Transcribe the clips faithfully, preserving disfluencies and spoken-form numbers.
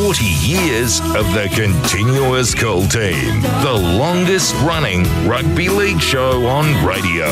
forty years of the Continuous Call Team, the longest running rugby league show on radio.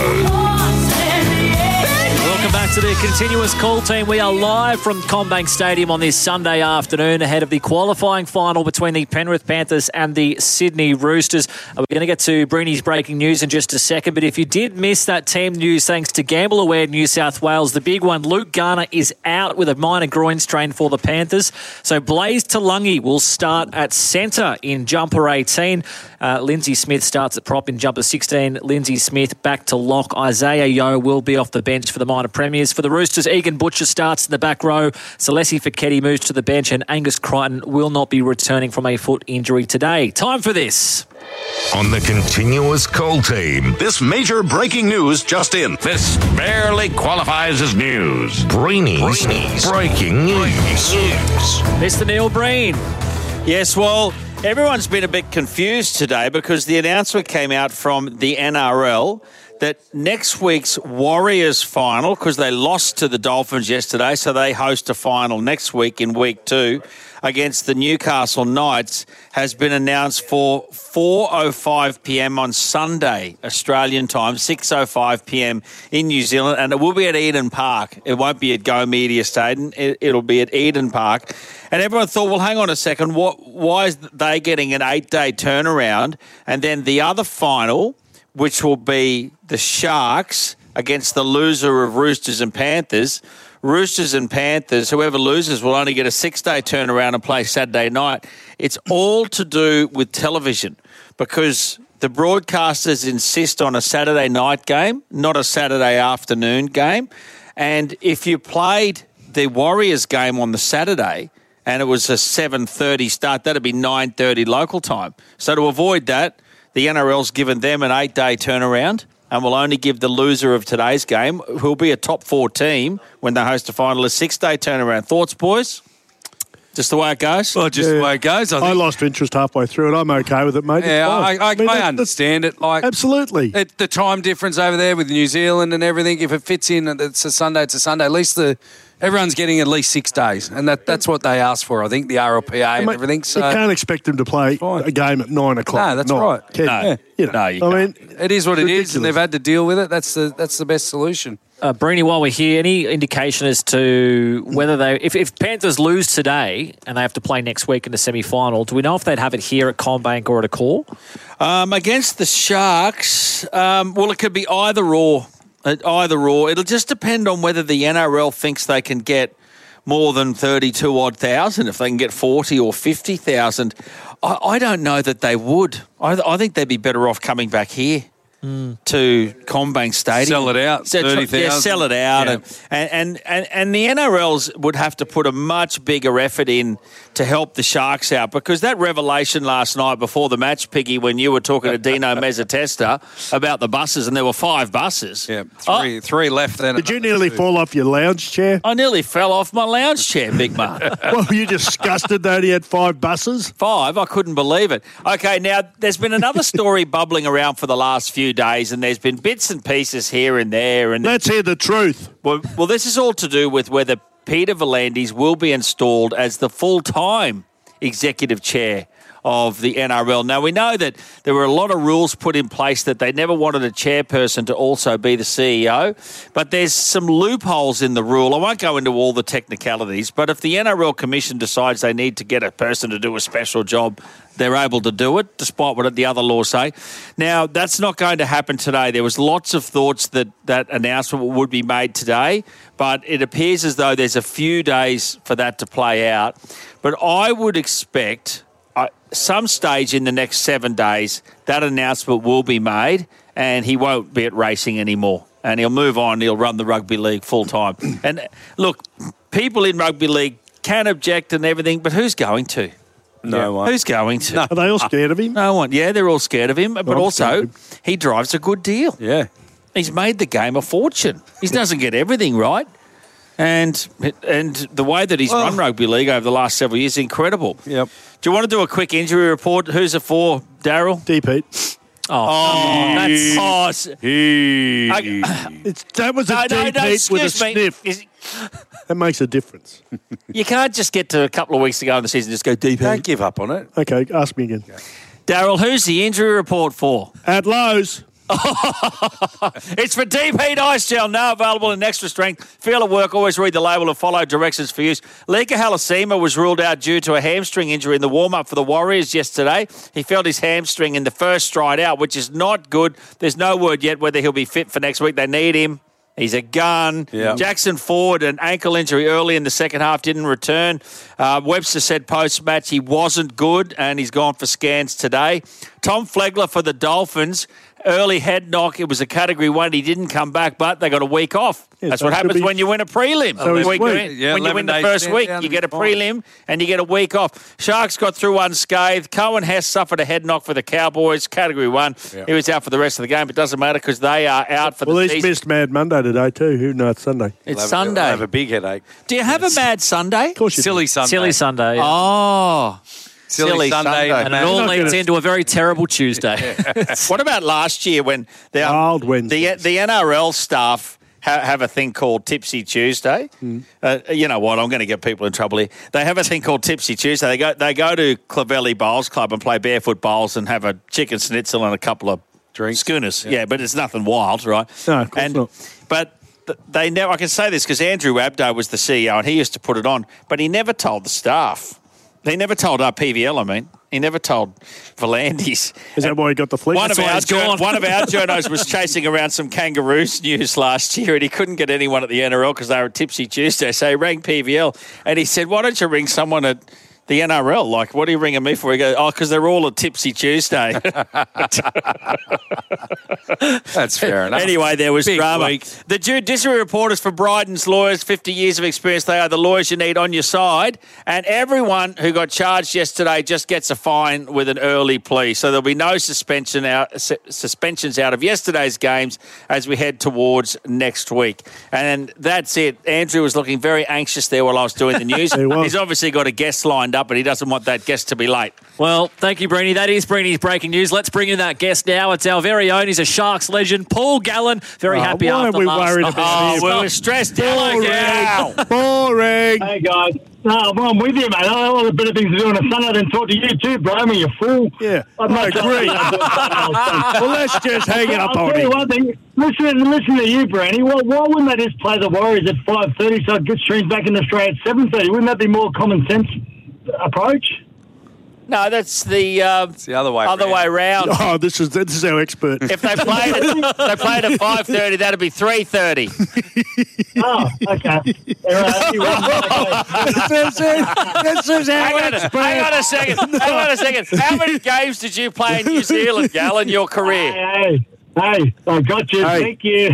Welcome back to the Continuous Call Team. We are live from CommBank Stadium on this Sunday afternoon ahead of the qualifying final between the Penrith Panthers and the Sydney Roosters. We're going to get to Breeny's breaking news in just a second, but if you did miss that team news thanks to Gamble Aware New South Wales, the big one, Luke Garner is out with a minor groin strain for the Panthers. So Blaze Talungi will start at centre in jumper eighteen. Uh, Lindsay Smith starts at prop in jumper sixteen. Lindsay Smith back to lock. Isaiah Yeo will be off the bench for the minor premiers. For the Roosters, Egan Butcher starts in the back row. Celeste Feketi moves to the bench, and Angus Crichton will not be returning from a foot injury today. Time for this. On the Continuous Call Team, This major breaking news just in. this barely qualifies as news. Breeny's, breaking news. Mister Neil Breen. Yes, well, everyone's been a bit confused today because the announcement came out from the N R L that next week's Warriors final, because they lost to the Dolphins yesterday, so they host a final next week in week two against the Newcastle Knights, has been announced for four oh five p.m. on Sunday, Australian time, six oh five p.m. in New Zealand, and it will be at Eden Park. It won't be at Go Media Stadium. It, it'll be at Eden Park. And everyone thought, well, hang on a second, what, why is they getting an eight-day turnaround? And then the other final, which will be the Sharks against the loser of Roosters and Panthers. Roosters and Panthers, whoever loses will only get a six-day turnaround and play Saturday night. It's all to do with television because the broadcasters insist on a Saturday night game, not a Saturday afternoon game. And if you played the Warriors game on the Saturday and it was a seven thirty start, that'd be nine thirty local time. So to avoid that, the N R L's given them an eight-day turnaround and will only give the loser of today's game, who will be a top four team when they host a final, a six-day turnaround. Thoughts, boys? Just the way it goes? Well, just Yeah. the way it goes. I, think. I lost interest halfway through it. I'm okay with it, mate. It's Yeah, I, fine. I, I, mean, that- understand it. Like Absolutely. it, the time difference over there with New Zealand and everything. If it fits in, it's a Sunday. It's a Sunday. At least the everyone's getting at least six days, and that, that's what they asked for. I think the R L P A and Mate, everything. So you can't expect them to play Fine. a game at nine o'clock. No, that's at night. right. Can No. you? You know, No, you I mean, it is what it is, ridiculous. and they've had to deal with it. That's the that's the best solution. Uh, Breeny, while we're here, any indication as to whether they, if, if Panthers lose today and they have to play next week in the semi-final, do we know if they'd have it here at CommBank or at a call? Um, against the Sharks, um, well, it could be either or. Uh, either or. It'll just depend on whether the N R L thinks they can get more than thirty-two odd thousand, if they can get forty or fifty thousand. I, I don't know that they would. I, I think they'd be better off coming back here. Mm. To CommBank Stadium. Sell it out, So, thirty thousand. Yeah, sell it out. Yeah. And, and, and, and the N R Ls would have to put a much bigger effort in to help the Sharks out, because that revelation last night before the match, Piggy, when you were talking to Dino Mezzatesta about the buses, and there were five buses. Yeah, three Oh, three left. Then did you nearly fall off your lounge chair? I nearly fell off my lounge chair, Big Man. Well, were you disgusted that he had five buses? Five, I couldn't believe it. Okay, now there's been another story bubbling around for the last few days, and there's been bits and pieces here and there. And Let's hear the truth. well, well, this is all to do with whether Peter V'landys will be installed as the full-time executive chair of the N R L. Now, we know that there were a lot of rules put in place that they never wanted a chairperson to also be the C E O, but there's some loopholes in the rule. I won't go into all the technicalities, but if the N R L Commission decides they need to get a person to do a special job, they're able to do it, despite what the other laws say. Now, that's not going to happen today. There was lots of thoughts that that announcement would be made today, but it appears as though there's a few days for that to play out. But I would expect uh, some stage in the next seven days that announcement will be made, and he won't be at racing anymore. And he'll move on. He'll run the rugby league full time. And look, people in rugby league can object and everything, but who's going to? No one. Who's going to? Are they all scared of him? No one. Yeah, they're all scared of him, but I'm also scared of he drives a good deal. Yeah. He's made the game a fortune. He doesn't get everything right. And and the way that he's Well- run rugby league over the last several years is incredible. Yep. Do you want to do a quick injury report? Who's it for, Daryl? D. Pete. Oh, oh that's Oh, s- He. I- It's, that was a no, no, deep no, heat with a excuse me. sniff. Is- That makes a difference. You can't just get to a couple of weeks to go in the season and just go deep. Don't give up on it. Okay, ask me again. Daryl, who's the injury report for? At Lowe's. It's for Deep Heat Ice Gel, now available in extra strength. Feel at work, always read the label and follow directions for use. Lika Halasima was ruled out due to a hamstring injury in the warm-up for the Warriors yesterday. He felt his hamstring in the first stride out, which is not good. There's no word yet whether he'll be fit for next week. They need him. He's a gun. Yeah. Jackson Ford, an ankle injury early in the second half, didn't return. Uh, Webster said post-match he wasn't good, and he's gone for scans today. Tom Flegler for the Dolphins, early head knock. It was a Category one. He didn't come back, but they got a week off. Yeah, That's so what it could happens be- when you win a prelim. So it's Week- week. Yeah, when you win eleven the days first stand week, down you get a and fine. prelim and you get a week off. Sharks got through unscathed. Cohen Hess suffered a head knock for the Cowboys, Category one. Yeah. He was out for the rest of the game. It doesn't matter because they are out for Well, the he's season. missed Mad Monday today too. Who knows Sunday? It's He'll have- Sunday. he'll have a big headache. Do you have a Mad Sunday? Of course you Silly do. Sunday. silly Sunday. yeah. Oh. Silly, Silly Sunday. Sunday. And it man. all not leads gonna- into a very terrible Tuesday. What about last year when the, Wild the, Wednesdays. the N R L staff ha- have a thing called Tipsy Tuesday? Hmm. Uh, you know what? I'm going to get people in trouble here. They have a thing called Tipsy Tuesday. They go they go to Clavelli Bowls Club and play barefoot bowls and have a chicken schnitzel and a couple of Drinks. schooners. Yeah. but it's nothing wild, right? No, of course and, not. But th- they never. I can say this because Andrew Abdo was the C E O and he used to put it on, but he never told the staff. They never told our P V L. I mean, he never told Volandis. Is that why he got the fleet? One of, why our he's gone. jour- one of our journos was chasing around some Kangaroos news last year and he couldn't get anyone at the N R L because they were at Tipsy Tuesday. So he rang P V L and he said, why don't you ring someone at the N R L? Like, what are you ringing me for? He goes, oh, because they're all at Tipsy Tuesday. That's fair enough. Anyway, there was Big drama. week. The judiciary reporters for Bryden's lawyers, fifty years of experience. They are the lawyers you need on your side. And everyone who got charged yesterday just gets a fine with an early plea. So there'll be no suspension out, su- suspensions out of yesterday's games as we head towards next week. And that's it. Andrew was looking very anxious there while I was doing the news. He was. He's obviously got a guest lined up, but he doesn't want that guest to be late. Well, thank you, Breeny. That is Breeny's breaking news. Let's bring in that guest now. It's our very own. He's a Sharks legend, Paul Gallen. Very Oh, happy why are after we last worried night. about Oh, him? we were stressed out. Boring. Yeah. Boring. Hey guys, no, well, I'm with you, mate. I have a lot of better things to do on a Sunday than talk to you too, bro. I mean, you're fool. Yeah, I'd I much rather agree. go do something else. Well, let's just hang up I'll on tell you him. one thing. Listen, listen to you, Brandy. Why, why wouldn't they just play the Warriors at five thirty so it gets streams back in Australia at seven thirty? Wouldn't that be more common sense approach? No, that's the, uh, the other way other round. way round. Oh, this is this is our expert. If they played it, they played at five thirty. That'd be three thirty. Oh, okay. All right, you won. Okay. this is this is Hang our on, expert. hang on a second. Hang on a second. How many games did you play in New Zealand, Gal, in your career? Hey, hey, I got you. Hey. Thank you.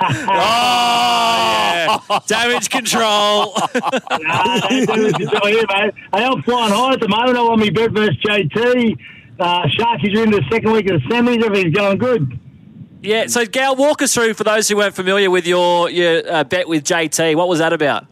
Oh, Damage control. Nah, don't do this until here, mate. Hey, I'm flying high at the moment. I'm on my bet versus J T. Uh, Sharkies are into the second week of the semis. Everything's going good. Yeah, so Gal, walk us through, for those who weren't familiar with your, your uh, bet with J T. What was that about?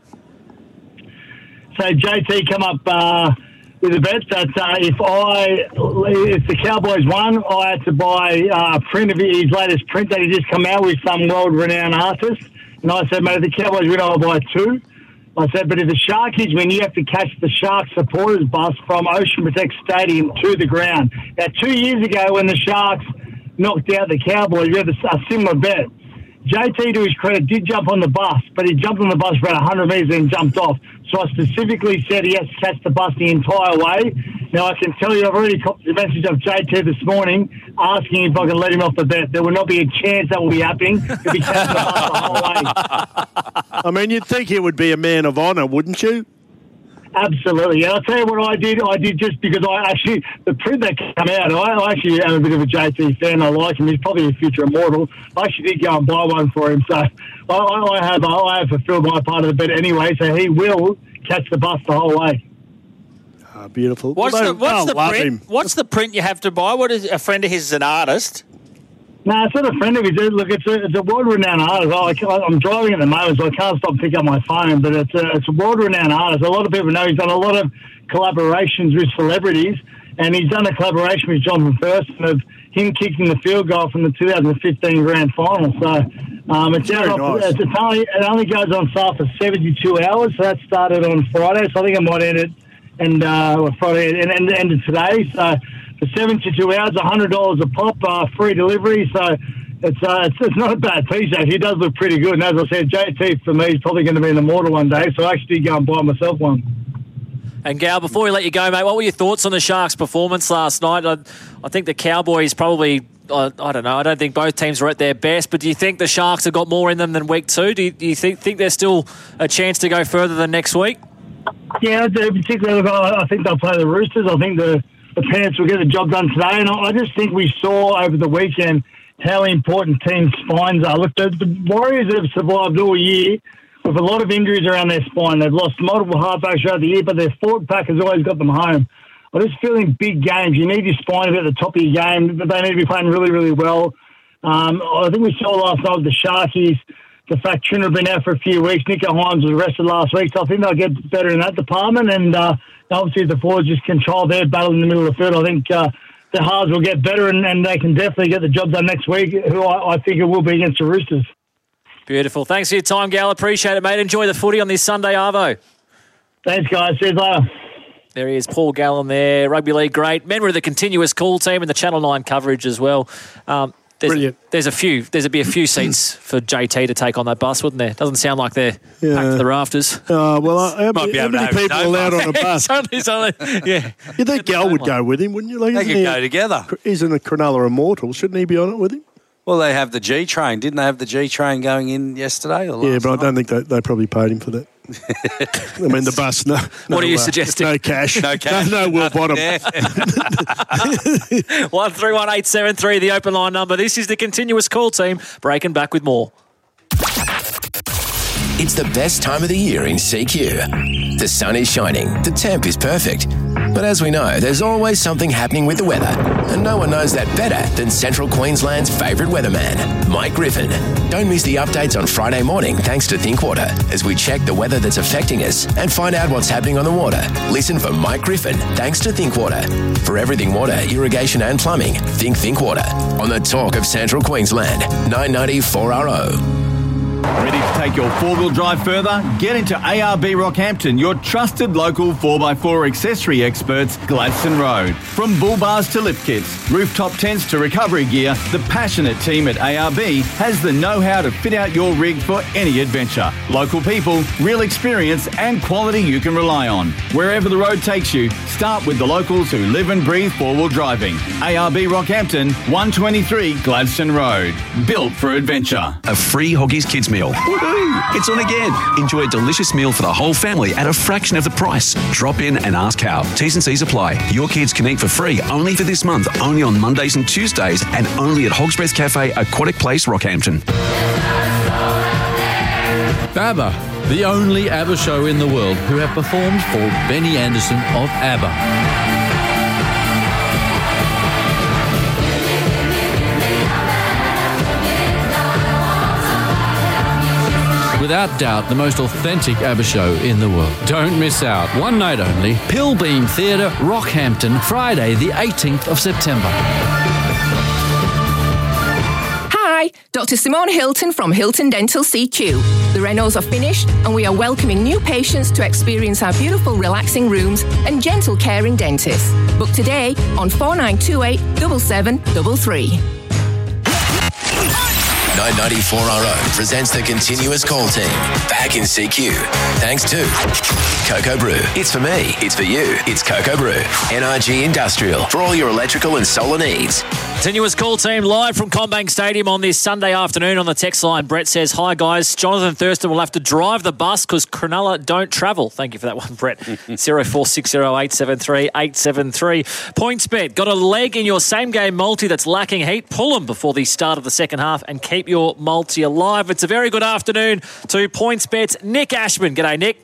So J T come up uh, with a bet that uh, if I, if the Cowboys won, I had to buy uh, a print of his latest print that he just come out with some world-renowned artist. And I said, mate, if the Cowboys win, I'll buy two. I said, but if the Sharkies win, you have to catch the Sharks supporters bus from Ocean Protect Stadium to the ground. Now, two years ago when the Sharks knocked out the Cowboys, we had a, a similar bet. J T, to his credit, did jump on the bus, but he jumped on the bus for about one hundred metres and jumped off. So I specifically said he has to catch the bus the entire way. Now, I can tell you, I've already copied the message of J T this morning asking if I can let him off the bet. There will not be a chance that will be happening. He'll be catching the bus the whole way. I mean, you'd think he would be a man of honour, wouldn't you? Absolutely. And I'll tell you what I did. I did just because I actually, the print that came out, I, I actually am a bit of a J T fan. I like him. He's probably a future immortal. I actually did go and buy one for him. So I, I, I have I have fulfilled my part of the bet anyway. So he will catch the bus the whole way. Ah, beautiful. what's Well, the they- what's they'll the love print? him. What's the print you have to buy? What is a friend of his is an artist? No, it's not a friend of his. Look, it's a, it's a world-renowned artist. I can't, I'm driving at the moment, so I can't stop picking up my phone. But it's a, it's a world-renowned artist. A lot of people know he's done a lot of collaborations with celebrities, And he's done a collaboration with Jonathan Thurston of him kicking the field goal from the two thousand fifteen grand final. So um, it's, out nice. it's only, it only goes on sale for seventy-two hours. So that started on Friday. So I think I might end it and uh, Friday and end, end it today. So for seventy-two hours, one hundred dollars a pop, uh, free delivery. So it's, uh, it's it's not a bad piece, actually. He does look pretty good. And as I said, J T for me is probably going to be in the mortar one day. So I actually did go and buy myself one. And Gal, before we let you go, mate, what were your thoughts on the Sharks' performance last night? I, I think the Cowboys probably, I, I don't know, I don't think both teams were at their best, but do you think the Sharks have got more in them than week two? Do you, do you think, think there's still a chance to go further than next week? Yeah, I do. Particularly, I think they'll play the Roosters. I think the, the Panthers will get the job done today. And I, I just think we saw over the weekend how important team spines are. Look, the, the Warriors have survived all year with a lot of injuries around their spine. They've lost multiple halfbacks throughout the year, but their forward pack has always got them home. I just feel in big games, you need your spine to be at the top of your game, but they need to be playing really, really well. Um, I think we saw last night with the Sharkies, the fact Trina had been out for a few weeks, Nico Hines was arrested last week, so I think they'll get better in that department. And uh, obviously if the forwards just control their battle in the middle of the field, I think uh, the halves will get better and, and they can definitely get the job done next week, who I, I think it will be against the Roosters. Beautiful. Thanks for your time, Gal. Appreciate it, mate. Enjoy the footy on this Sunday, Arvo. Thanks, guys. See you later. There he is, Paul Gallen there, rugby league great. Member of the continuous call team and the Channel nine coverage as well. Um, there's, Brilliant. There's a few. There's a be a few seats for J T to take on that bus, wouldn't there? Doesn't sound like they're Yeah. packed to the rafters. Uh, well, uh, how, Might many- be how able to many have his people own allowed one. on a bus? It's only- it's only- yeah. You think Gal would go with him, wouldn't you? Like, They isn't could he, go together. Isn't a Cronulla immortal? Shouldn't he be on it with him? Well, they have the G train. Didn't they have the G train going in yesterday? Or Yeah, last but I night? don't think they, they probably paid him for that. I mean, the bus, no. no What are you uh, suggesting? No cash. No cash. No, no Will Bottom. one three one eight seven three, the open line number. This is the continuous call team, breaking back with more. It's the best time of the year in C Q. The sun is shining, the temp is perfect. But as we know, there's always something happening with the weather. And no one knows that better than Central Queensland's favourite weatherman, Mike Griffin. Don't miss the updates on Friday morning thanks to Thinkwater as we check the weather that's affecting us and find out what's happening on the water. Listen for Mike Griffin thanks to Thinkwater. For everything water, irrigation and plumbing, think Thinkwater. On the talk of Central Queensland, nine ninety four R O. Ready to take your four-wheel drive further? Get into A R B Rockhampton, your trusted local four by four accessory experts, Gladstone Road. From bull bars to lift kits, rooftop tents to recovery gear, the passionate team at A R B has the know-how to fit out your rig for any adventure. Local people, real experience and quality you can rely on. Wherever the road takes you, start with the locals who live and breathe four-wheel driving. A R B Rockhampton, one twenty-three Gladstone Road. Built for adventure. A free Hoggies Kids meal. Woohoo! It's on again. Enjoy a delicious meal for the whole family at a fraction of the price. Drop in and ask how. T's and C's apply. Your kids can eat for free only for this month, only on Mondays and Tuesdays, and only at Hog's Breath Cafe, Aquatic Place, Rockhampton. ABBA, the only ABBA show in the world who have performed for Benny Andersson of ABBA. Without doubt, the most authentic ABBA show in the world. Don't miss out. One night only. Pilbeam Theatre, Rockhampton, Friday the eighteenth of September. Hi, Doctor Simone Hilton from Hilton Dental C Q. The renos are finished and we are welcoming new patients to experience our beautiful relaxing rooms and gentle caring dentists. Book today on four nine two eight, seven seven three three. nine ninety-four R O presents the continuous call team. Back in C Q. Thanks to Cocoa Brew. It's for me. It's for you. It's Cocoa Brew. N R G Industrial. For all your electrical and solar needs. Continuous call team live from CommBank Stadium on this Sunday afternoon on the text line. Brett says, hi guys, Jonathan Thurston will have to drive the bus because Cronulla don't travel. Thank you for that one, Brett. zero four six zero eight seven three eight seven three. PointsBet, got a leg in your same game multi that's lacking heat? Pull them before the start of the second half and keep your multi alive. It's a very good afternoon to PointsBet's Nick Ashman. G'day, Nick.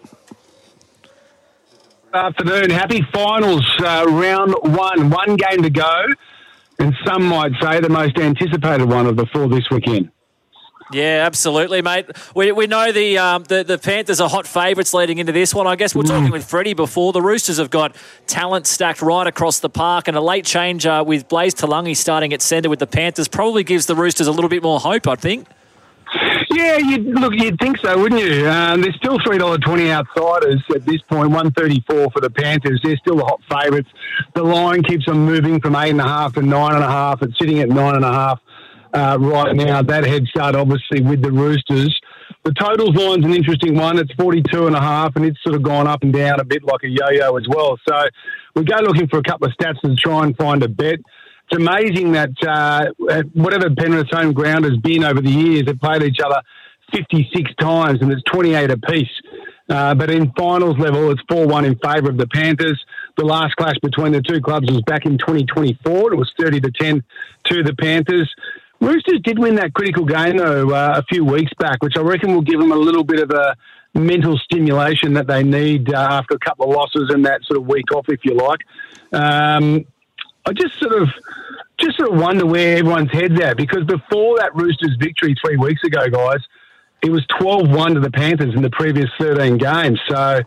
Afternoon. Happy finals, uh, round one. One game to go, and some might say the most anticipated one of the four this weekend. Yeah, absolutely, mate. We we know the um, the, the Panthers are hot favourites leading into this one. I guess we're talking with Freddie before. The Roosters have got talent stacked right across the park, and a late change uh, with Blaze Talangi starting at centre with the Panthers probably gives the Roosters a little bit more hope, I think. Yeah, you'd, look, you'd think so, wouldn't you? Um, there's still three dollars twenty outsiders at this point, one thirty-four for the Panthers. They're still the hot favourites. The line keeps on moving from eight and a half to nine and a half. It's sitting at nine and a half uh, right now. That head start, obviously, with the Roosters. The totals line's an interesting one. It's forty-two and a half, and it's sort of gone up and down a bit like a yo-yo as well. So we go looking for a couple of stats to try and find a bet. It's amazing that uh, whatever Penrith's home ground has been over the years, they've played each other fifty-six times, and it's twenty-eight apiece. Uh, but in finals level, it's four one in favour of the Panthers. The last clash between the two clubs was back in twenty twenty-four. It was thirty to ten to the Panthers. Roosters did win that critical game, though, uh, a few weeks back, which I reckon will give them a little bit of a mental stimulation that they need uh, after a couple of losses and that sort of week off, if you like. Um, I just sort of just sort of wonder where everyone's head's at, because before that Roosters victory three weeks ago, guys, it was twelve one to the Panthers in the previous thirteen games. So,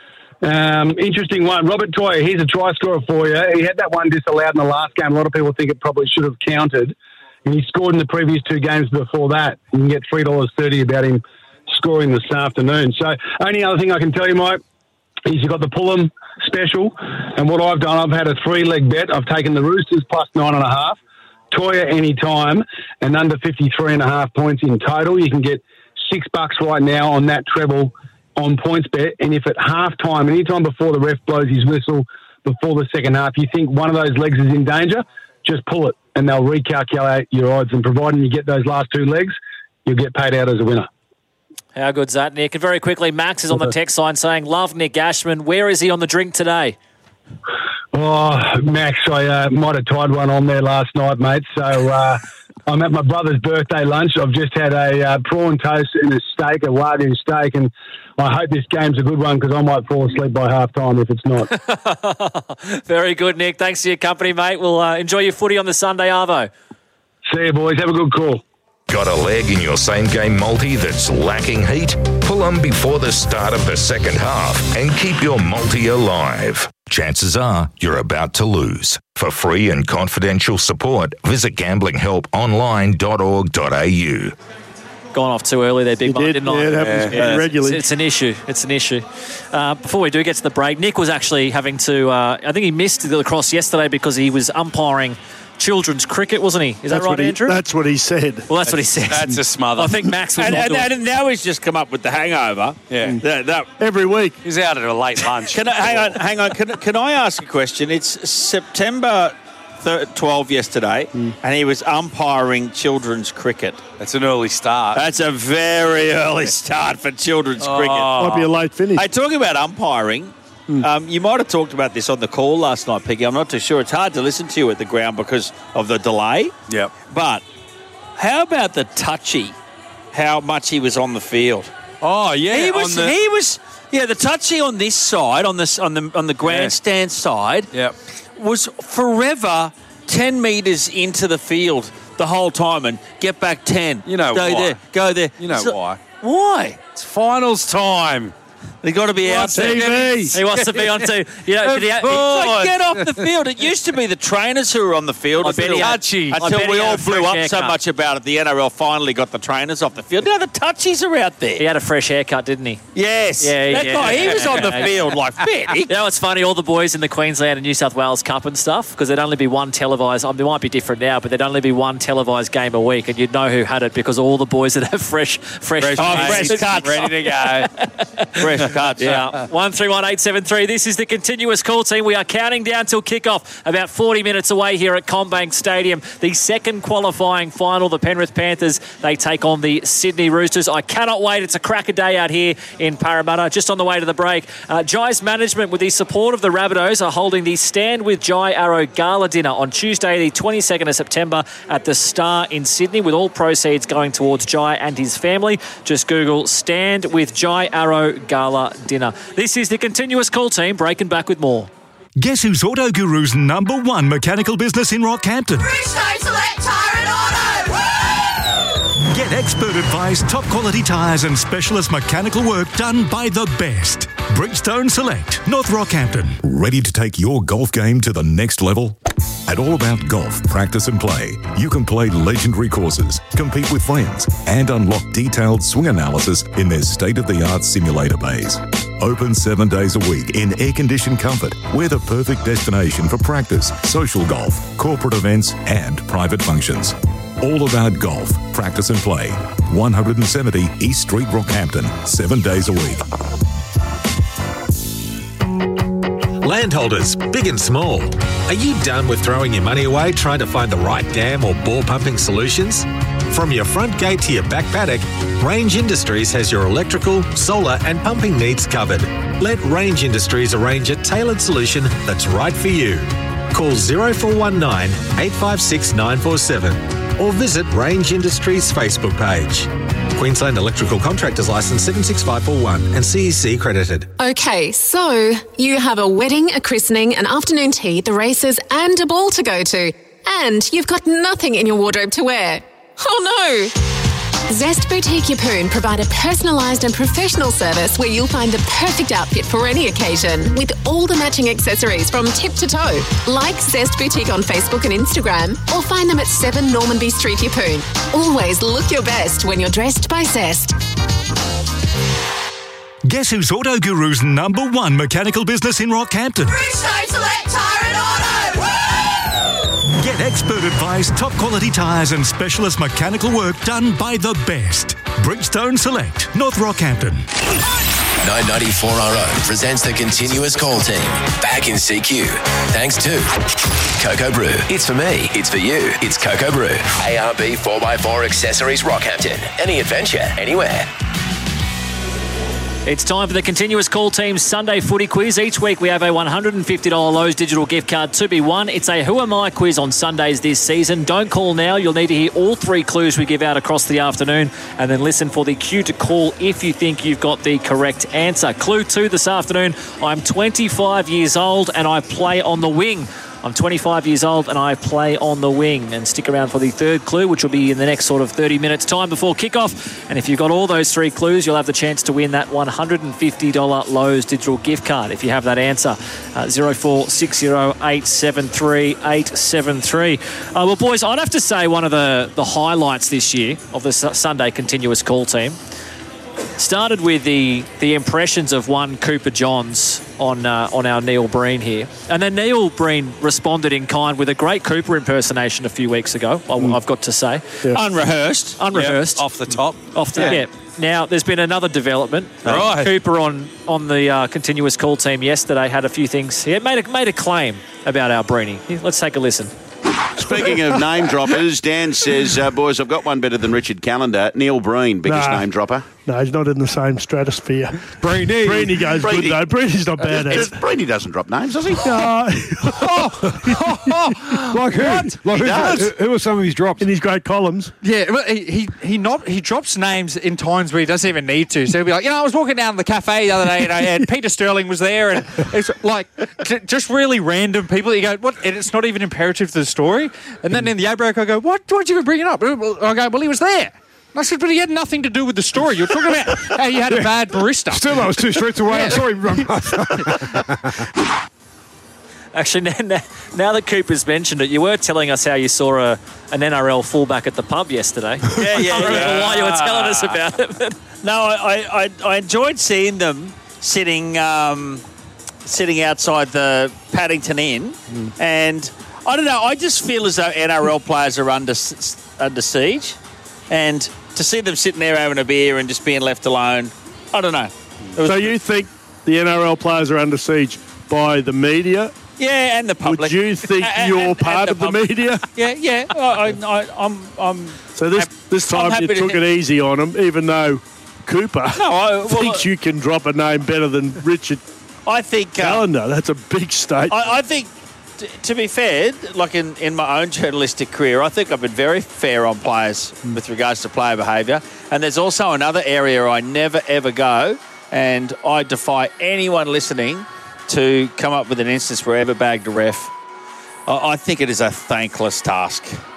um, interesting one. Robert Toya, he's a try scorer for you. He had that one disallowed in the last game. A lot of people think it probably should have counted. And he scored in the previous two games before that. You can get three dollars thirty about him scoring this afternoon. So, only other thing I can tell you, Mike, is you've got the Pullum special, and what I've done, I've had a three-leg bet. I've taken the Roosters plus nine and a half, Toya anytime, and under fifty-three and a half points in total. You can get six bucks right now on that treble on points bet, and if at half-time, anytime before the ref blows his whistle before the second half, you think one of those legs is in danger, just pull it, and they'll recalculate your odds, and providing you get those last two legs, you'll get paid out as a winner. How good's that, Nick? And very quickly, Max is on the text line saying, love Nick Ashman. Where is he on the drink today? Oh, Max, I uh, might have tied one on there last night, mate. So uh, I'm at my brother's birthday lunch. I've just had a uh, prawn toast and a steak, a Wagyu steak, and I hope this game's a good one because I might fall asleep by half-time if it's not. Very good, Nick. Thanks for your company, mate. We'll uh, enjoy your footy on the Sunday, Arvo. See you, boys. Have a good call. Got a leg in your same-game multi that's lacking heat? Pull them before the start of the second half and keep your multi alive. Chances are you're about to lose. For free and confidential support, visit gambling help online dot org dot a u. Gone off too early there, Big Mike, didn't I? Yeah, it happens Yeah. regularly. It's, it's an issue. It's an issue. Uh, before we do get to the break, Nick was actually having to, uh, I think he missed the lacrosse yesterday because he was umpiring children's cricket, wasn't he? Is That's that right, what he, Andrew? That's what he said. Well, that's what he said. That's a smother. I think Max was And, not and, doing and now he's just come up with the hangover. Yeah. That, that, Every week. He's out at a late lunch. can I, hang on, hang on. Can, can I ask a question? It's September twelfth yesterday, and he was umpiring children's cricket. That's an early start. That's a very early start for children's Oh. cricket. Might be a late finish. Hey, talking about umpiring, um, you might have talked about this on the call last night, Piggy. I'm not too sure. It's hard to listen to you at the ground because of the delay. Yep. But how about the touchy, how much he was on the field? Oh, yeah. He was, on the, he was, yeah, the touchy on this side, on this, on the on the grandstand side, Yep. was forever ten metres into the field the whole time and get back ten. You know go why. there, go there. You know So- why. Why? It's finals time. They got to be out T there. V. He wants to be on to, you know, Of did he, course. Like, get off the field. It used to be the trainers who were on the field I bet until, he had- Touchy. I until bet we he had all a fresh blew up so haircut. much about it. The N R L finally got the trainers off the field. Now the touchies are out there. he had a fresh haircut, didn't he? Yes. Yeah, that yeah. guy, he was on the field like fit. You know, it's funny, all the boys in the Queensland and New South Wales Cup and stuff, because there'd only be one televised, um, there might be different now, but there'd only be one televised game a week, and you'd know who had it because all the boys that have fresh, fresh, Fresh, oh, fresh cuts. Ready to go. Fresh cuts. Yeah, one three one eight seven three. This is the continuous call team. We are counting down till kickoff, about forty minutes away here at CommBank Stadium. The second qualifying final, the Penrith Panthers, they take on the Sydney Roosters. I cannot wait. It's a cracker day out here in Parramatta. Just on the way to the break, uh, Jai's management, with the support of the Rabbitohs, are holding the Stand with Jai Arrow Gala Dinner on Tuesday, the twenty-second of September at the Star in Sydney, with all proceeds going towards Jai and his family. Just Google Stand with Jai Arrow Gala Dinner. This is the continuous call team, breaking back with more. Guess who's Auto Guru's number one mechanical business in Rockhampton? Bristow Select Tire and Auto! Get expert advice, top quality tyres and specialist mechanical work done by the best. Bridgestone Select, North Rockhampton. Ready to take your golf game to the next level? At All About Golf Practice and Play, you can play legendary courses, compete with friends, and unlock detailed swing analysis in their state-of-the-art simulator bays. Open seven days a week in air-conditioned comfort. We're the perfect destination for practice, social golf, corporate events, and private functions. All About Golf Practice and Play. one seventy East Street, Rockhampton. Seven days a week. Landholders, big and small. Are you done with throwing your money away trying to find the right dam or bore pumping solutions? From your front gate to your back paddock, Range Industries has your electrical, solar and pumping needs covered. Let Range Industries arrange a tailored solution that's right for you. Call zero four one nine, eight five six, nine four seven or visit Range Industries Facebook page. Queensland Electrical Contractors Licence seven six five four one and C E C accredited. Okay, so you have a wedding, a christening, an afternoon tea, the races and a ball to go to. And you've got nothing in your wardrobe to wear. Oh no! Zest Boutique Yeppoon provide a personalised and professional service where you'll find the perfect outfit for any occasion with all the matching accessories from tip to toe. Like Zest Boutique on Facebook and Instagram or find them at seven Normanby Street, Yeppoon. Always look your best when you're dressed by Zest. Guess who's Auto Guru's number one mechanical business in Rockhampton? Bridgestone Select Tyre and Auto! Woo! Get expert advice, top quality tyres and specialist mechanical work done by the best. Bridgestone Select, North Rockhampton. nine ninety-four R O presents the continuous call team. Back in C Q. Thanks to Cocoa Brew. It's for me. It's for you. It's Cocoa Brew. A R B four by four Accessories Rockhampton. Any adventure, anywhere. It's time for the continuous call team Sunday footy quiz. Each week we have a one hundred fifty dollars Lowe's digital gift card to be won. It's a Who Am I quiz on Sundays this season. Don't call now. You'll need to hear all three clues we give out across the afternoon and then listen for the cue to call if you think you've got the correct answer. Clue two this afternoon. I'm twenty-five years old and I play on the wing. I'm twenty-five years old and I play on the wing. And stick around for the third clue, which will be in the next sort of thirty minutes time before kickoff. And if you've got all those three clues, you'll have the chance to win that one hundred fifty dollars Lowe's digital gift card if you have that answer. Uh, zero four six zero eight seven three eight seven three. Uh, well, boys, I'd have to say one of the, the highlights this year of the S- Sunday continuous call team started with the the impressions of one Cooper Johns on uh, on our Neil Breen here. And then Neil Breen responded in kind with a great Cooper impersonation a few weeks ago, mm. I've got to say. Yeah. Unrehearsed. Unrehearsed. Yep, off the top. Off the, yeah. yeah. Now, there's been another development. Right. Uh, Cooper on, on the uh, continuous call team yesterday had a few things. He made a, made a claim about our Breenie. Let's take a listen. Speaking of name droppers, Dan says, uh, boys, I've got one better than Richard Callender. Neil Breen, biggest Nah. name dropper. No, he's not in the same stratosphere. Breenie. Breenie goes Breenie. good, though. Breenie's not bad. Does- Breenie doesn't drop names, does he? No. Like who? What? Like He who, does. who are some of his drops? In his great columns. Yeah, well, he he he, not, he drops names in times where he doesn't even need to. So he'll be like, you know, I was walking down the cafe the other day and, I, and Peter Sterling was there, and it's like j- just really random people. You go, what? And it's not even imperative to the story. And then in the A-break, I go, what? Why'd you even bring it up? I go, well, he was there. I said, but he had nothing to do with the story. You're talking about how you had a bad barista. Still, I was two streets away. Yeah. I saw him run past. Actually, now, now that Cooper's mentioned it, you were telling us how you saw a, an N R L fullback at the pub yesterday. Yeah, yeah, I don't yeah. know why you were telling us about it. But No, I, I, I enjoyed seeing them sitting um, sitting outside the Paddington Inn, mm. and I don't know. I just feel as though N R L players are under under siege, and to see them sitting there having a beer and just being left alone, I don't know. Was, So you think the N R L players are under siege by the media? Yeah, and the public. Would you think And- you're and- part and of the public. media? Yeah, yeah. I, I, I'm, I'm. So this this I'm time you happy to- took it easy on him, even though Cooper No, I- well, thinks I- you can drop a name better than Richard I think. Uh, Callender. That's a big statement. I, I think, t- to be fair, like in, in my own journalistic career, I think I've been very fair on players with regards to player behaviour. And there's also another area I never, ever go, and I defy anyone listening to come up with an instance where I ever bagged a ref. I, I think it is a thankless task.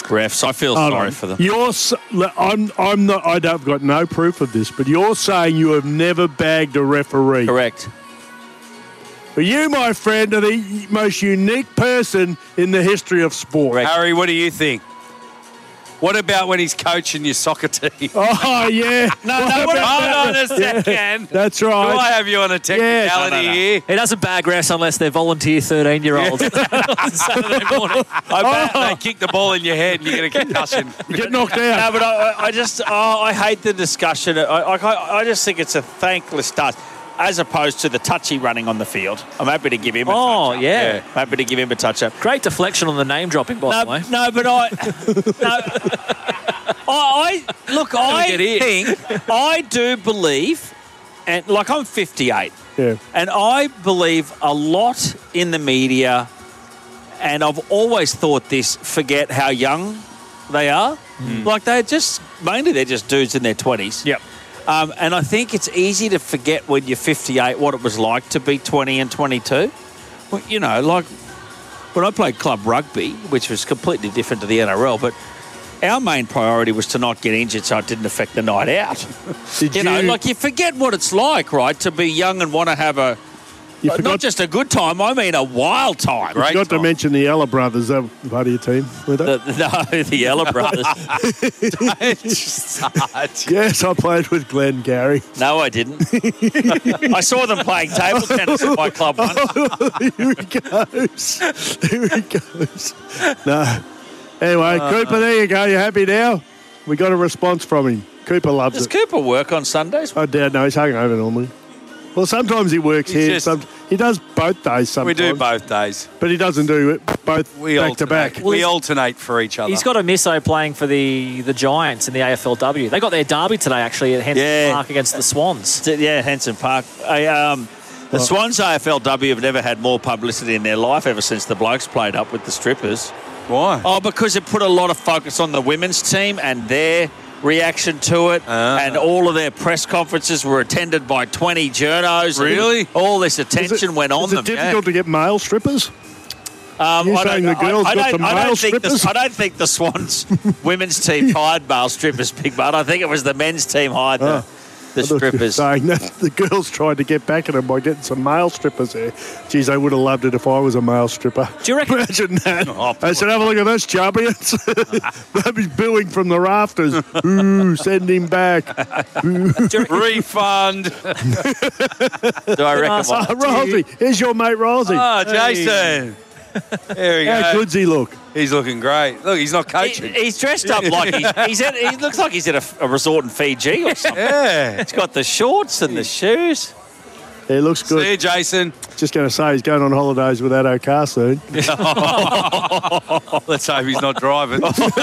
refs. I feel Hold sorry on. for them. You're, s- look, I'm, I'm not. I don't, I've got no proof of this, but you're saying you have never bagged a referee. Correct. But you, my friend, are the most unique person in the history of sport. Harry, what do you think? What about when he's coaching your soccer team? Oh, yeah. No, What no, about hold that? on a second. Yeah, that's right. Do I have you on a technicality Yeah. No, no, no. here? He doesn't bag refs unless they're volunteer thirteen-year-olds. on Saturday morning. I bet they kick the ball in your head and you get a concussion. You get knocked out. No, but I, I just, oh, I hate the discussion. I, I, I just think it's a thankless task, as opposed to the touchy running on the field. I'm happy to give him a Oh, touch-up. yeah. I'm happy to give him a touch-up. Great deflection on the name dropping, by No, the way. no, but I, no, I, I look. I get in. think I do believe, and like I'm fifty-eight, Yeah. and I believe a lot in the media, and I've always thought this. Forget how young they are. Like they're just mainly they're just dudes in their twenties. Yep. Um, and I think it's easy to forget when you're fifty-eight what it was like to be twenty and twenty-two. Well, you know, like when I played club rugby, which was completely different to the N R L, but our main priority was to not get injured so it didn't affect the night out. Did you, know, you- like you forget what it's like, right, to be young and want to have a, You uh, forgot- not just a good time, I mean a wild time. You forgot to mention the Ella brothers. That were part of your team, were they? The, no, the Ella brothers. Yes, I played with Glenn Gary. No, I didn't. I saw them playing table tennis at my club once. Here he goes. Here he goes. No. Anyway, Uh, Cooper, there you go. You happy now? We got a response from him. Cooper loves Does it. Cooper work on Sundays? I doubt no, he's hungover normally. Well, sometimes he works He's here. just- Some, he does both days We sometimes. do both days. But he doesn't do it both We back alternate. to back. We alternate for each other. He's got a misso playing for the, the Giants in the A F L W. They got their derby today, actually, at Henson Yeah. Park against the Swans. Yeah, Henson Park. I, um, the Swans A F L W have never had more publicity in their life ever since the blokes played up with the strippers. Why? Oh, because it put a lot of focus on the women's team and their reaction to it. Ah. And all of their press conferences were attended by twenty journos. Really? And all this Is attention it- went on is them. it difficult to get male strippers? yeah. Um, You're I don't saying know. the girls I, I got don't, some I male don't think strippers? the, I don't think the Swans women's team hired male strippers, Big Bud. I think it was the men's team hired the, Oh. the I thought you were strippers. saying that the girls tried to get back at him by getting some male strippers there. Geez, they would have loved it if I was a male stripper. Do you reckon? Imagine that. Oh, I said, have a look at this, champions. They'd be booing from the rafters. Ooh, send him back. Ooh. Refund. Do I reckon? Oh, Rolsey, here's your mate Rolsey. Oh, Jason. There we How go. good's he look? He's looking great. Look, he's not He, coaching. he's dressed up like he's, he's at, he looks like he's at a, a resort in Fiji or something. Yeah. He's got the shorts and the shoes. He looks good. See you, Jason. Just going to say he's going on holidays with that car soon. Let's hope he's not driving.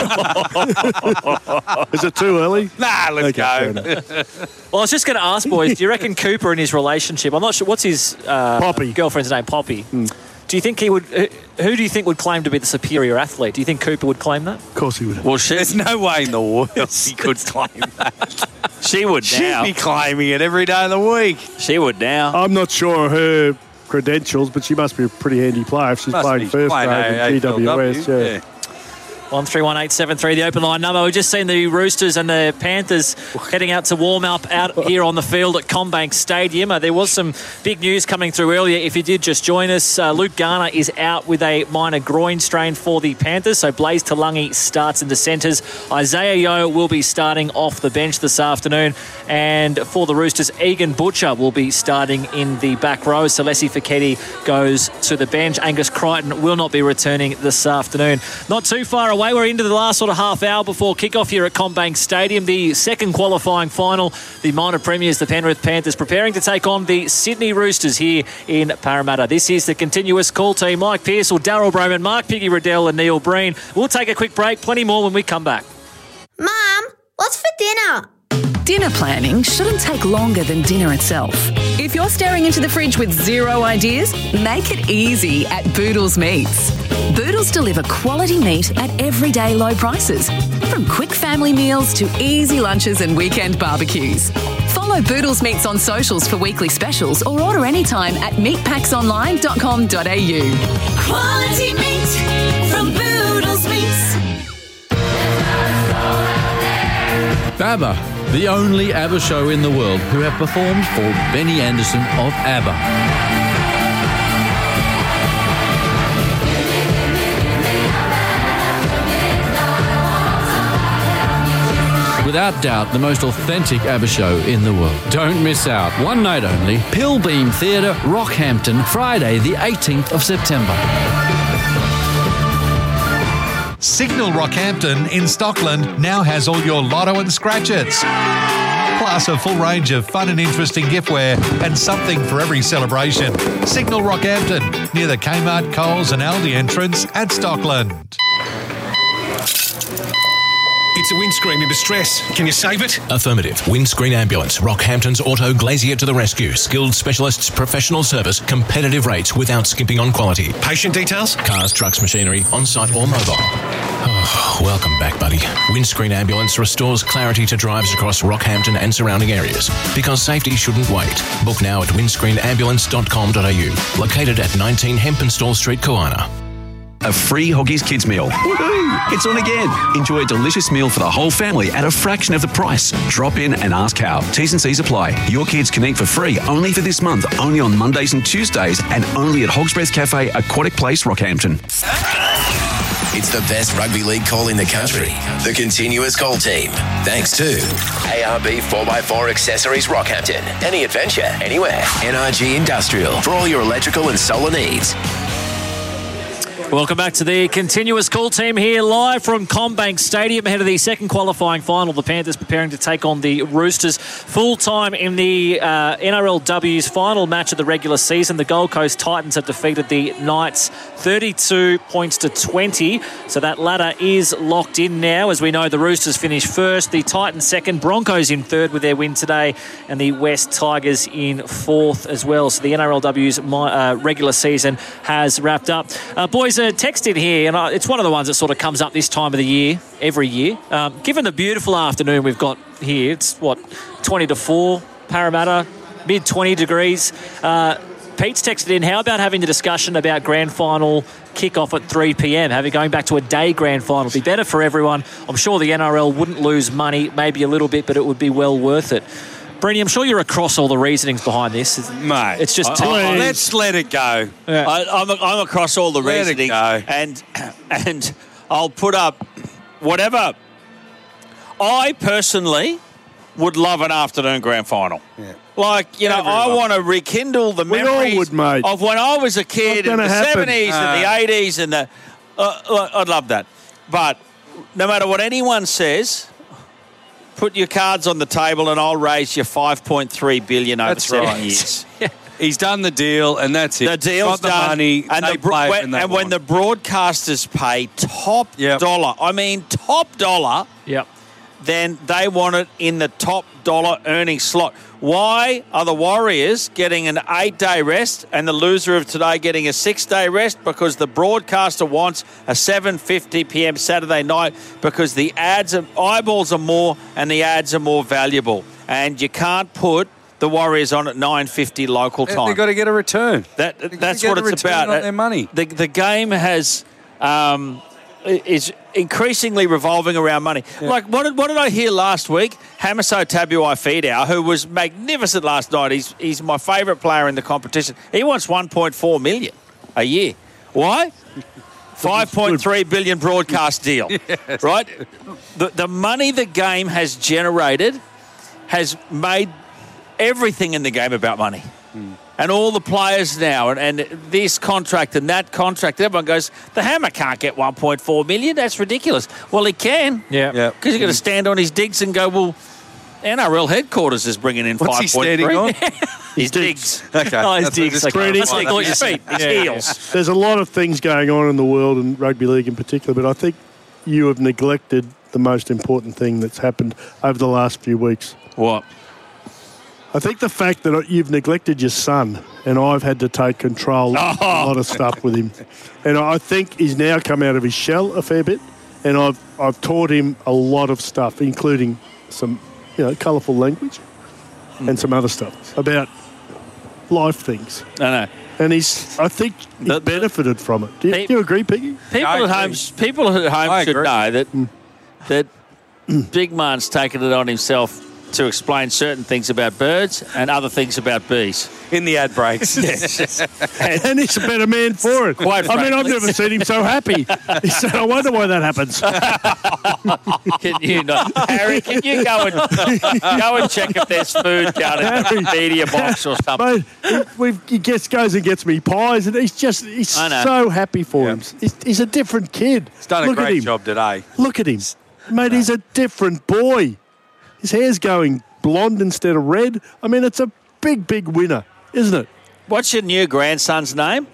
Is it too early? Nah, let's Okay, fair go. Well, I was just going to ask, boys, do you reckon Cooper in his relationship, I'm not sure, what's his uh, Poppy. girlfriend's name, Poppy? Do you think he would, who, who do you think would claim to be the superior athlete? Do you think Cooper would claim that? Of course he would. Well, she, There's no way in the world he could claim that. she would She'd now. be claiming it every day of the week. She would now. I'm not sure her credentials, but she must be a pretty handy player if she's Must playing be first playing grade A in F L W, G W S. Yeah. yeah. one three one eight seven three, the open line number. We've just seen the Roosters and the Panthers heading out to warm up out here on the field at Combank Stadium. Uh, there was some big news coming through earlier. If you did just join us, uh, Luke Garner is out with a minor groin strain for the Panthers. So Blaze Talangi starts in the centres. Isaiah Yeo will be starting off the bench this afternoon. And for the Roosters, Egan Butcher will be starting in the back row. Celesi Fiketti goes to the bench. Angus Crichton will not be returning this afternoon. Not too far away. We're into the last sort of half hour before kickoff here at Combank Stadium. The second qualifying final, the minor premiers, the Penrith Panthers, preparing to take on the Sydney Roosters here in Parramatta. This is the continuous call team. Mike Pearsall, Darryl Broman, Mark Piggy Riddell and Neil Breen. We'll take a quick break. Plenty more when we come back. Mum, what's for dinner? Dinner planning shouldn't take longer than dinner itself. If you're staring into the fridge with zero ideas, make it easy at Boodles Meats. Boodles deliver quality meat at everyday low prices, from quick family meals to easy lunches and weekend barbecues. Follow Boodles Meats on socials for weekly specials or order anytime at meat packs online dot com dot a u. Quality meat from Boodles Meats. BABBA, the only ABBA show in the world who have performed for Benny Andersson of ABBA. Without doubt, the most authentic ABBA show in the world. Don't miss out. One night only. Pilbeam Theatre, Rockhampton, Friday the eighteenth of September. Signal Rockhampton in Stockland now has all your lotto and scratchers. Plus a full range of fun and interesting giftware and something for every celebration. Signal Rockhampton, near the Kmart, Coles and Aldi entrance at Stockland. It's a windscreen in distress. Can you save it? Affirmative. Windscreen Ambulance. Rockhampton's Auto Glazier to the rescue. Skilled specialists, professional service, competitive rates without skimping on quality. Patient details? Cars, trucks, machinery, on-site or mobile. Oh, welcome back, buddy. Windscreen Ambulance restores clarity to drives across Rockhampton and surrounding areas. Because safety shouldn't wait. Book now at windscreen ambulance dot com dot a u. Located at nineteen Hempenstall Street, Koana. A free Hoggies Kids meal. Woohoo! It's on again. Enjoy a delicious meal for the whole family at a fraction of the price. Drop in and ask how. T's and C's apply. Your kids can eat for free only for this month, only on Mondays and Tuesdays, and only at Hog's Breath Cafe, Aquatic Place, Rockhampton. It's the best rugby league call in the country. The Continuous Call Team. Thanks to A R B four by four Accessories Rockhampton. Any adventure, anywhere. N R G Industrial for all your electrical and solar needs. Welcome back to the Continuous Call Team here live from CommBank Stadium ahead of the second qualifying final. The Panthers preparing to take on the Roosters full time in the uh, N R L W's final match of the regular season. The Gold Coast Titans have defeated the Knights thirty-two points to twenty. So that ladder is locked in now. As we know, the Roosters finished first, the Titans second, Broncos in third with their win today, and the West Tigers in fourth as well. So the N R L W's uh, regular season has wrapped up. Uh, boys, a text in here, and it's one of the ones that sort of comes up this time of the year, every year. Um, given the beautiful afternoon we've got here, it's what, twenty to four, Parramatta, mid twenty degrees. Uh, Pete's texted in, how about having the discussion about grand final kickoff at three p.m, having going back to a day grand final? Be better for everyone. I'm sure the N R L wouldn't lose money, maybe a little bit, but it would be well worth it. Brenny, I'm sure you're across all the reasonings behind this. Mate, it's just too I, I, let's let it go. Yeah. I, I'm, I'm across all the Let it reasonings, and and I'll put up whatever. I personally would love an afternoon grand final. Yeah. Like, you know, Everyone. I want to rekindle the We all memories would, mate. of when I was a kid Not in the gonna happen. seventies and the Ah. eighties and the. Uh, look, I'd love that, but no matter what anyone says, put your cards on the table and I'll raise you five point three billion dollars over That's seven right. years. He's done the deal, and that's it. The deal's Got the done, money, and, they the, bro- play it when, when they and when want. the broadcasters pay top dollar, I mean top dollar, yep. then they want it in the top dollar earning slot. Why are the Warriors getting an eight-day rest and the loser of today getting a six-day rest? Because the broadcaster wants a seven fifty p.m. Saturday night, because the ads are, eyeballs are more and the ads are more valuable. And you can't put the Warriors on at nine fifty local time. They've got to get a return. That, They've got that's to get what a it's return about. on their money. The, the game has um, is increasingly revolving around money. Yeah. Like, what did, what did I hear last week? Hamiso Tabuai-Fidau, who was magnificent last night. He's he's my favourite player in the competition. He wants one point four million a year. Why? five point three billion broadcast deal. Yes. Right? The, the money the game has generated has made everything in the game about money. Mm. And all the players now, and, and this contract and that contract, everyone goes, the Hammer can't get one point four million. That's ridiculous. Well, he can. Yeah. Yeah. Because you've got to stand on his digs and go, well, N R L headquarters is bringing in What's he five point three. standing on? His digs. Okay. Oh, his That's digs. just Okay. crazy. That's like all your feet. His Yeah. heels. There's a lot of things going on in the world and rugby league in particular, but I think you have neglected the most important thing that's happened over the last few weeks. What? I think the fact that you've neglected your son, and I've had to take control of Oh. a lot of stuff with him. And I think he's now come out of his shell a fair bit, and I've I've taught him a lot of stuff, including some, you know, colourful language and some other stuff about life things. I know. And he's, I think, he benefited from it. Do you, Pe- do you agree, Piggy? People I at agree. home, people at home I should agree. know that that Big Man's taken it on himself to explain certain things about birds and other things about bees. In the ad breaks. Yes. And, and he's a better man for it. Quite I mean, I've frankly. never seen him so happy. He said, I wonder why that happens. Can you not, Harry? Can you go and go and check if there's food down in the media box or something? Mate, he, we've, he gets, goes and gets me pies, and he's just he's I know. so happy for him. He's, he's a different kid. He's done a Look at great him. job today. Look at him. Mate, he's a different boy. His hair's going blonde instead of red. I mean, it's a big, big winner, isn't it? What's your new grandson's name?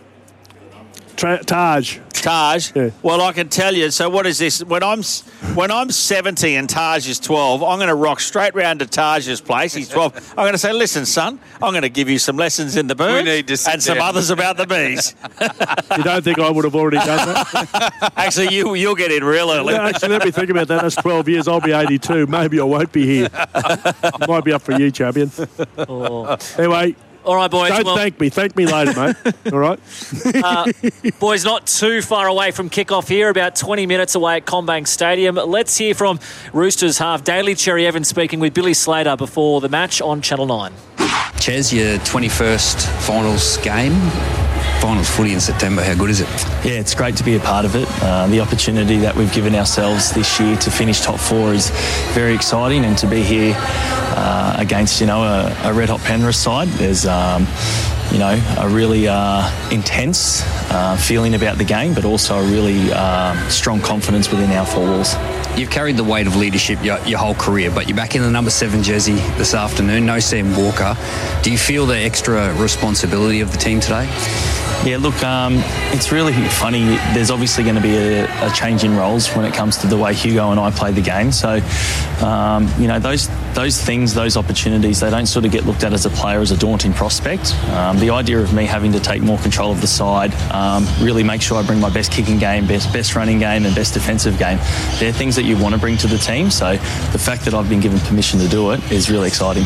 Tra- Taj. Taj. Yeah. Well, I can tell you. So, what is this? When I'm when I'm seventy and Taj is twelve, I'm going to rock straight round to Taj's place. He's twelve. I'm going to say, "Listen, son, I'm going to give you some lessons in the birds need to sit and some down. others about the bees." You don't think I would have already done that? Actually, you you'll get in real early. Yeah, actually, let me think about that. That's twelve years. I'll be eighty-two. Maybe I won't be here. Might be up for you, champion. Oh. Anyway. All right, boys. Don't well, thank me. Thank me later, mate. All right? uh, boys, not too far away from kickoff here, about twenty minutes away at CommBank Stadium. Let's hear from Roosters half Daly Cherry Evans speaking with Billy Slater before the match on Channel nine. Ches, your twenty-first finals game. Finals footy in September, how good is it? Yeah, it's great to be a part of it. Uh, the opportunity that we've given ourselves this year to finish top four is very exciting, and to be here uh, against, you know, a, a red-hot Penrith side, there's, um, you know, a really uh, intense uh, feeling about the game, but also a really uh, strong confidence within our four walls. You've carried the weight of leadership your, your whole career, but you're back in the number seven jersey this afternoon. No Sam Walker. Do you feel the extra responsibility of the team today? Yeah, look, um, it's really funny. There's obviously going to be a, a change in roles when it comes to the way Hugo and I play the game. So, um, you know, those those things, those opportunities, they don't sort of get looked at as a player as a daunting prospect. Um, the idea of me having to take more control of the side, um, really make sure I bring my best kicking game, best best running game and best defensive game, they're things that you want to bring to the team. So the fact that I've been given permission to do it is really exciting.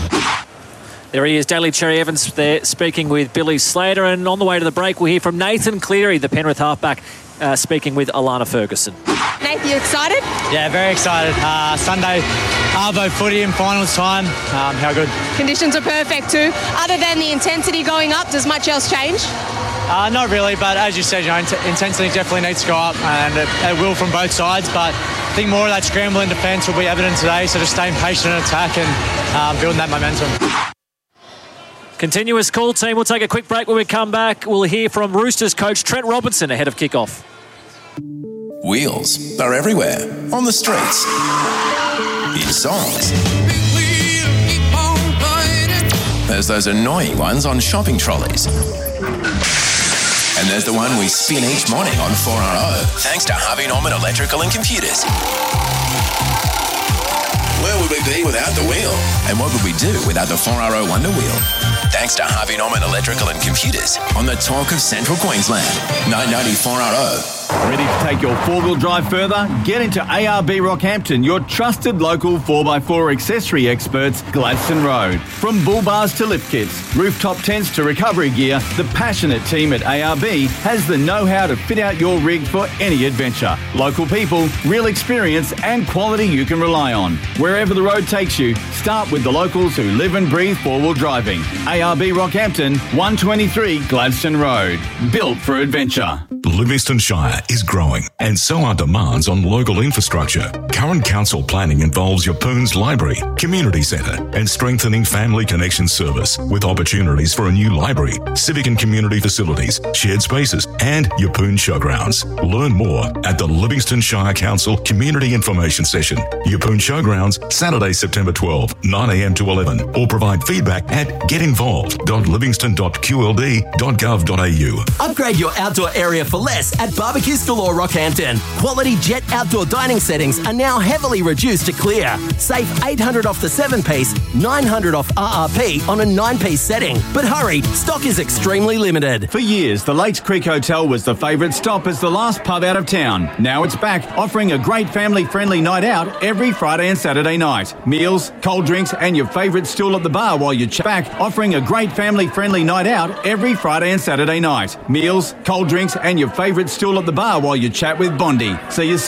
There he is, Daly Cherry Evans there speaking with Billy Slater. And on the way to the break, we'll hear from Nathan Cleary, the Penrith halfback, uh, speaking with Alana Ferguson. Nathan, you excited? Yeah, very excited. Uh, Sunday, Arvo footy in finals time. Um, how good? Conditions are perfect too. Other than the intensity going up, does much else change? Uh, not really, but as you said, you know, int- intensity definitely needs to go up, and it, it will from both sides. But I think more of that scramble in defence will be evident today, so just staying patient in attack and um, building that momentum. Continuous call team. We'll take a quick break. When we come back, we'll hear from Roosters coach Trent Robinson ahead of kickoff. Wheels are everywhere, on the streets, in songs. There's those annoying ones on shopping trolleys. And there's the one we spin each morning on four R O, thanks to Harvey Norman Electrical and Computers. Where would we be without the wheel? And what would we do without the four R O Wonder Wheel? Thanks to Harvey Norman Electrical and Computers on the talk of Central Queensland. nine ninety four R O. Ready to take your four-wheel drive further? Get into A R B Rockhampton, your trusted local four by four accessory experts, Gladstone Road. From bull bars to lift kits, rooftop tents to recovery gear, the passionate team at A R B has the know-how to fit out your rig for any adventure. Local people, real experience and quality you can rely on. Wherever the road takes you, start with the locals who live and breathe four-wheel driving. A R B Rockhampton, one twenty-three Gladstone Road. Built for adventure. Livingston Shire is growing, and so are demands on local infrastructure. Current council planning involves Yapoon's library, community centre, and strengthening family connection service with opportunities for a new library, civic and community facilities, shared spaces, and Yapoon showgrounds. Learn more at the Livingston Shire Council Community Information Session. Yapoon Showgrounds, Saturday, September twelfth, nine a m to eleven, or provide feedback at getinvolved dot livingston dot q l d dot gov dot a u. Upgrade your outdoor area for less at Barbecues Galore Rockhampton. Quality Jet outdoor dining settings are now heavily reduced to clear. Save eight hundred off the seven-piece, nine hundred off R R P on a nine-piece setting. But hurry, stock is extremely limited. For years, the Lakes Creek Hotel was the favourite stop as the last pub out of town. Now it's back, offering a great family-friendly night out every Friday and Saturday night. Meals, cold drinks and your favourite stool at the bar while you chat. Back, offering a great family-friendly night out every Friday and Saturday night. Meals, cold drinks and your favourite stool at the bar while you chat with Bondi. See you soon.